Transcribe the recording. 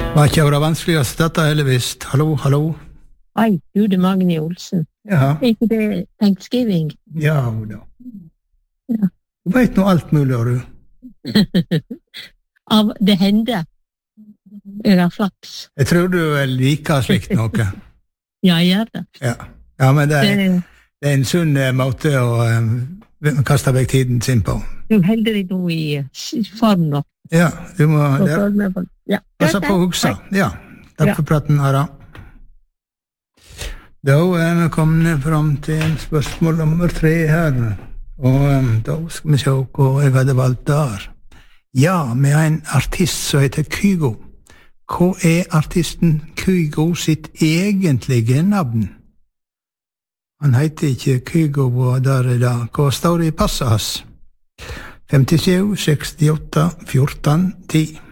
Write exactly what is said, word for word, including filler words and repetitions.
Var ikke det vanskeligst dette, heldigvis. Hallo, hallo. Oi, du, det er Magne Olsen. Ja. Er ikke det Thanksgiving? Ja, da. Ja. Du vet nå alt mulig, har du. Av det hender. Jeg har flaks. Jeg tror du liker slikt noe. Ja, jeg gjør det. Ja, ja men det er, Det- det er en sunn eh, måte å um, kaste vekk tiden sin på. Du er heldig nå i i form nå. Ja, du må Og det, følg med på- Ja. passe på å huske. Ja, takk Ja. for praten, Ara. Da er vi kommet fram til spørsmål nummer tre her. Og um, da skal vi se hva jeg hadde valgt der. Ja, vi har en artist som heter Kygo. Hva er artisten Kygo sitt egentlige navn? Han heter ikke Kygo og der er det. Hva står det i passet hans? femtisju, sekstiåtte, fjorten, ti.